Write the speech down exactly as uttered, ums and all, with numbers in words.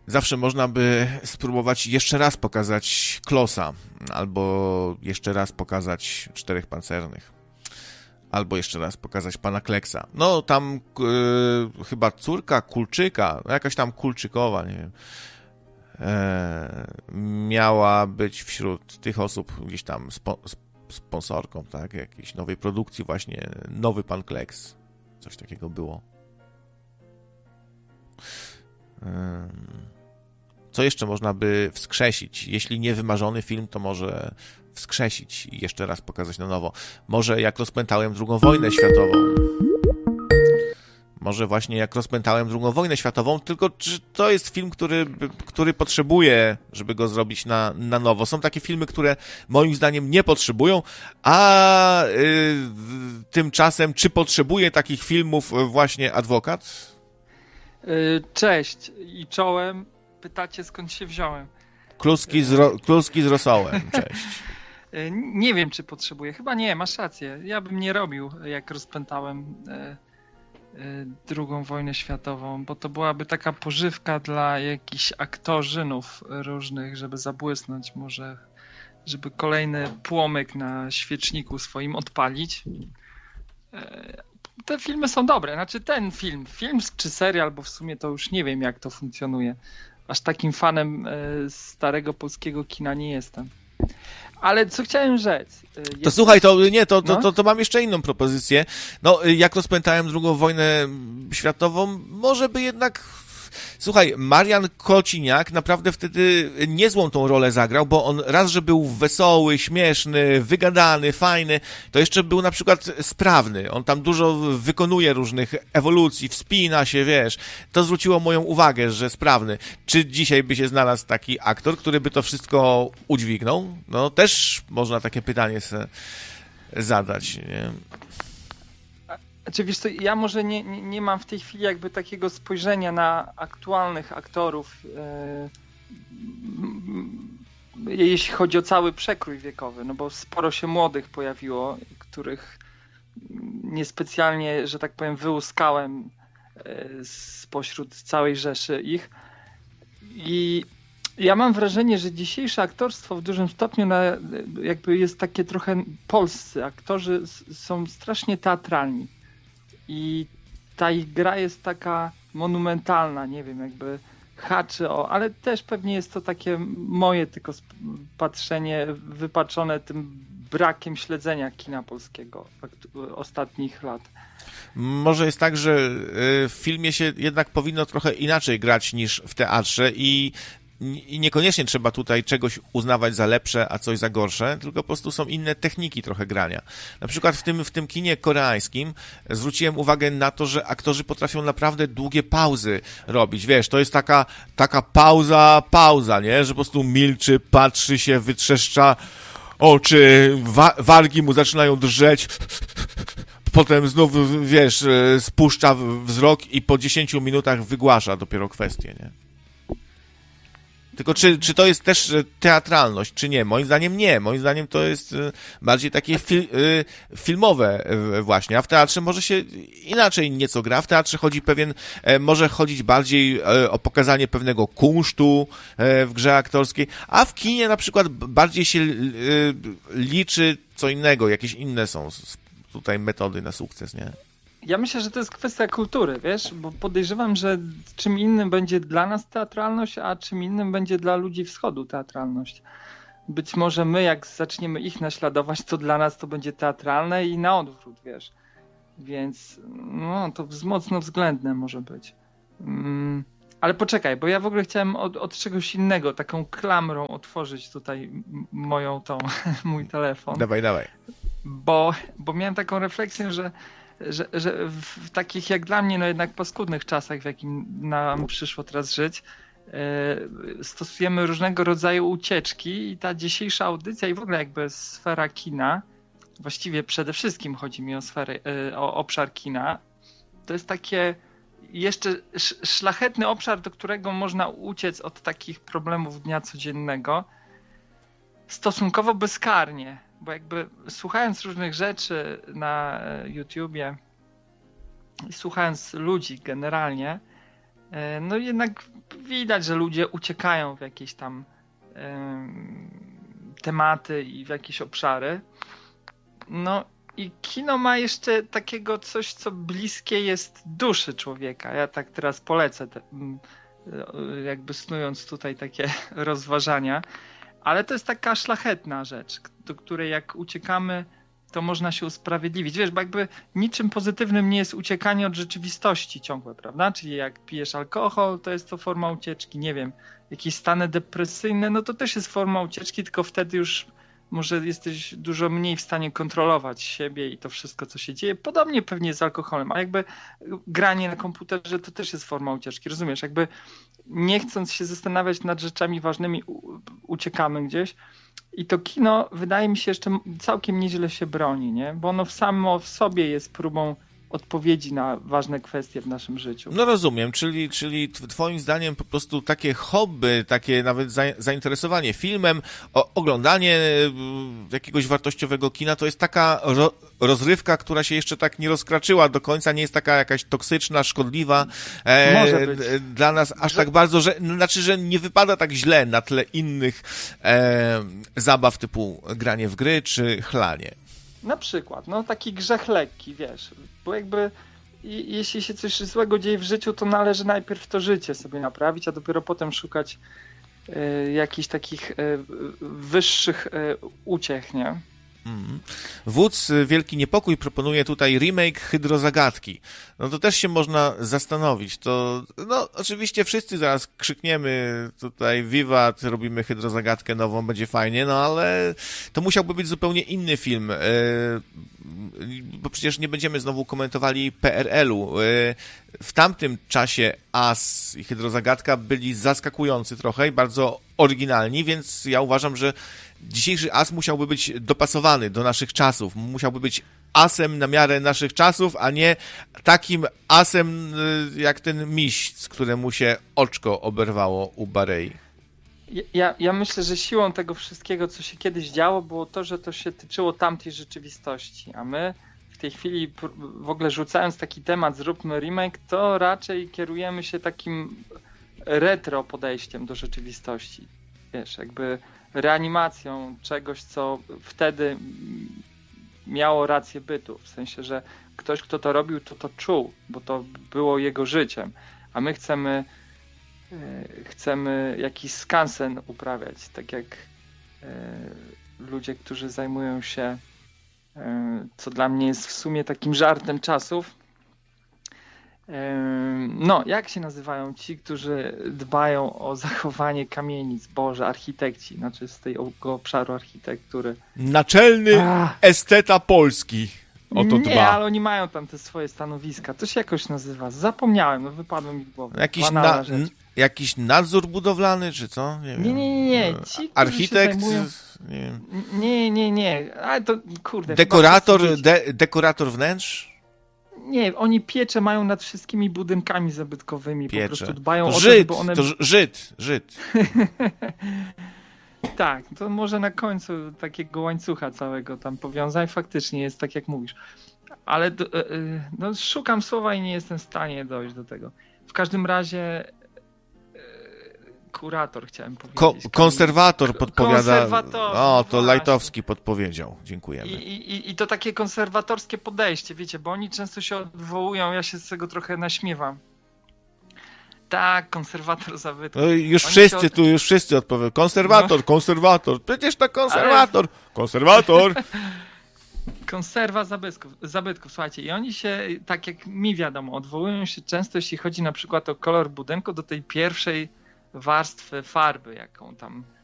zawsze można by spróbować jeszcze raz pokazać Klossa, albo jeszcze raz pokazać Czterech Pancernych, albo jeszcze raz pokazać Pana Kleksa. No tam yy, chyba córka Kulczyka, jakaś tam Kulczykowa, nie wiem, e, miała być wśród tych osób gdzieś tam spo, sponsorką, tak, jakiejś nowej produkcji właśnie, nowy Pan Kleks. Coś takiego było. Co jeszcze można by wskrzesić? Jeśli nie wymarzony film, to może wskrzesić i jeszcze raz pokazać na nowo. Może jak rozpętałem drugą wojnę światową. Może właśnie jak rozpętałem drugą wojnę światową, tylko czy to jest film, który, który potrzebuje, żeby go zrobić na, na nowo. Są takie filmy, które moim zdaniem nie potrzebują, a yy, tymczasem czy potrzebuje takich filmów właśnie adwokat? Cześć i czołem. Pytacie, skąd się wziąłem? Kluski z, ro, kluski z rosołem. Cześć. Nie wiem, czy potrzebuję. Chyba nie, masz rację. Ja bym nie robił, jak rozpętałem drugą wojnę światową, bo to byłaby taka pożywka dla jakichś aktorzynów różnych, żeby zabłysnąć może, żeby kolejny płomyk na świeczniku swoim odpalić. Te filmy są dobre, znaczy ten film, film czy serial, bo w sumie to już nie wiem, jak to funkcjonuje. Aż takim fanem starego polskiego kina nie jestem. Ale co chciałem rzec? Jest... To słuchaj, to nie, to, to, no? to, to mam jeszcze inną propozycję. No, jak rozpętałem drugą wojnę światową, może by jednak... Słuchaj, Marian Kociniak naprawdę wtedy niezłą tą rolę zagrał, bo on raz, że był wesoły, śmieszny, wygadany, fajny, to jeszcze był na przykład sprawny. On tam dużo wykonuje różnych ewolucji, wspina się, wiesz. To zwróciło moją uwagę, że sprawny. Czy dzisiaj by się znalazł taki aktor, który by to wszystko udźwignął? No też można takie pytanie sobie zadać, nie? Znaczy, wiesz co, ja może nie, nie, nie mam w tej chwili jakby takiego spojrzenia na aktualnych aktorów, e, jeśli chodzi o cały przekrój wiekowy, no bo sporo się młodych pojawiło, których niespecjalnie, że tak powiem, wyłuskałem e, spośród całej rzeszy ich. I ja mam wrażenie, że dzisiejsze aktorstwo w dużym stopniu na, jakby jest takie trochę polscy. Aktorzy są strasznie teatralni. I ta ich gra jest taka monumentalna, nie wiem, jakby haczy o, ale też pewnie jest to takie moje tylko patrzenie wypaczone tym brakiem śledzenia kina polskiego ostatnich lat. Może jest tak, że w filmie się jednak powinno trochę inaczej grać niż w teatrze i I niekoniecznie trzeba tutaj czegoś uznawać za lepsze, a coś za gorsze, tylko po prostu są inne techniki trochę grania. Na przykład w tym, w tym kinie koreańskim zwróciłem uwagę na to, że aktorzy potrafią naprawdę długie pauzy robić. Wiesz, to jest taka, taka pauza, pauza, nie? Że po prostu milczy, patrzy się, wytrzeszcza oczy, wa- wargi mu zaczynają drżeć, potem znów, wiesz, spuszcza wzrok i po dziesięciu minutach wygłasza dopiero kwestię, nie? Tylko czy, czy to jest też teatralność, czy nie? Moim zdaniem nie. Moim zdaniem to jest bardziej takie fil, filmowe właśnie, a w teatrze może się inaczej nieco gra. W teatrze chodzi pewien, może chodzić bardziej o pokazanie pewnego kunsztu w grze aktorskiej, a w kinie na przykład bardziej się liczy co innego, jakieś inne są tutaj metody na sukces, nie? Ja myślę, że to jest kwestia kultury, wiesz, bo podejrzewam, że czym innym będzie dla nas teatralność, a czym innym będzie dla ludzi wschodu teatralność. Być może my, jak zaczniemy ich naśladować, to dla nas to będzie teatralne i na odwrót, wiesz. Więc no, to mocno względne może być. Mm, ale poczekaj, bo ja w ogóle chciałem od, od czegoś innego, taką klamrą otworzyć tutaj moją tą, mój telefon. Dawaj, dawaj. Bo, bo miałem taką refleksję, że Że, że w takich jak dla mnie no jednak paskudnych czasach, w jakim nam przyszło teraz żyć, yy, stosujemy różnego rodzaju ucieczki i ta dzisiejsza audycja i w ogóle jakby sfera kina, właściwie przede wszystkim chodzi mi o sferę, yy, o obszar kina, to jest takie jeszcze sz- szlachetny obszar, do którego można uciec od takich problemów dnia codziennego stosunkowo bezkarnie. Bo jakby słuchając różnych rzeczy na YouTubie, słuchając ludzi generalnie, no jednak widać, że ludzie uciekają w jakieś tam tematy i w jakieś obszary. No i kino ma jeszcze takiego coś, co bliskie jest duszy człowieka. Ja tak teraz polecę, te, jakby snując tutaj takie rozważania, ale to jest taka szlachetna rzecz, do której jak uciekamy, to można się usprawiedliwić. Wiesz, bo jakby niczym pozytywnym nie jest uciekanie od rzeczywistości ciągłe, prawda? Czyli jak pijesz alkohol, to jest to forma ucieczki, nie wiem, jakieś stany depresyjne, no to też jest forma ucieczki, tylko wtedy już może jesteś dużo mniej w stanie kontrolować siebie i to wszystko, co się dzieje. Podobnie pewnie z alkoholem, a jakby granie na komputerze to też jest forma ucieczki, rozumiesz? Jakby nie chcąc się zastanawiać nad rzeczami ważnymi, uciekamy gdzieś. I to kino, wydaje mi się, jeszcze całkiem nieźle się broni, nie? Bo ono samo w sobie jest próbą odpowiedzi na ważne kwestie w naszym życiu. No rozumiem, czyli, czyli twoim zdaniem po prostu takie hobby, takie nawet zainteresowanie filmem, o, oglądanie jakiegoś wartościowego kina to jest taka ro, rozrywka, która się jeszcze tak nie rozkraczyła do końca, nie jest taka jakaś toksyczna, szkodliwa e, Może być. dla nas aż że... tak bardzo, że znaczy, że nie wypada tak źle na tle innych e, zabaw typu granie w gry czy chlanie. Na przykład, no taki grzech lekki, wiesz, bo jakby i, jeśli się coś złego dzieje w życiu, to należy najpierw to życie sobie naprawić, a dopiero potem szukać y, jakichś takich y, wyższych y, uciech, nie? Mm. Wódz Wielki Niepokój proponuje tutaj remake Hydrozagadki. No to też się można zastanowić. To, no oczywiście wszyscy zaraz krzykniemy tutaj wiwat, robimy Hydrozagadkę nową, będzie fajnie, no ale to musiałby być zupełnie inny film, yy, bo przecież nie będziemy znowu komentowali P R L-u. Yy, w tamtym czasie As i Hydrozagadka byli zaskakujący trochę i bardzo oryginalni, więc ja uważam, że dzisiejszy As musiałby być dopasowany do naszych czasów. Musiałby być asem na miarę naszych czasów, a nie takim asem jak ten miś, z któremu się oczko oberwało u Barei. Ja, ja myślę, że siłą tego wszystkiego, co się kiedyś działo, było to, że to się tyczyło tamtej rzeczywistości, a my w tej chwili w ogóle rzucając taki temat, zróbmy remake, to raczej kierujemy się takim retro podejściem do rzeczywistości. Wiesz, jakby reanimacją czegoś, co wtedy miało rację bytu. W sensie, że ktoś, kto to robił, to to czuł, bo to było jego życiem. A my chcemy chcemy jakiś skansen uprawiać, tak jak ludzie, którzy zajmują się, co dla mnie jest w sumie takim żartem czasów. No, jak się nazywają ci, którzy dbają o zachowanie kamienic? Boże, architekci, znaczy z tego obszaru architektury. Naczelny Ach. esteta Polski o to dba. Nie, ale oni mają tam te swoje stanowiska. To się jakoś nazywa. Zapomniałem, no wypadło mi w głowę. Jakiś, na, n- jakiś nadzór budowlany, czy co? Nie, nie, nie, nie, nie. Ci, Architekt? Zajmują... Nie, wiem. nie, nie, nie. Ale to, kurde. Dekorator, de- dekorator wnętrz? Nie, oni pieczę mają nad wszystkimi budynkami zabytkowymi. Piecze. Po prostu dbają to o Żyd, to, żeby one... To Żyd, Żyd. Tak, to może na końcu takiego łańcucha całego tam powiązań faktycznie jest tak, jak mówisz. Ale no, szukam słowa i nie jestem w stanie dojść do tego. W każdym razie kurator chciałem powiedzieć. Ko- konserwator podpowiada. Konserwator, o, to właśnie. Lajtowski podpowiedział. Dziękujemy. I, i, I to takie konserwatorskie podejście, wiecie, bo oni często się odwołują, ja się z tego trochę naśmiewam. Tak, konserwator zabytków. No już Oni wszyscy od... tu, już wszyscy odpowiedzą. Konserwator, no. konserwator. Przecież to konserwator. Ale... Konserwator. Konserwa zabytków, zabytków, słuchajcie. I oni się, tak jak mi wiadomo, odwołują się często, jeśli chodzi na przykład o kolor budynku, do tej pierwszej warstwy farby, jaką tam